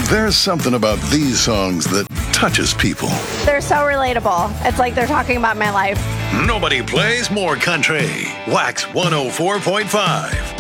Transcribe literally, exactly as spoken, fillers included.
There's something about these songs that touches people. They're so relatable. It's like they're talking about my life. Nobody plays more country. Wax one oh four point five.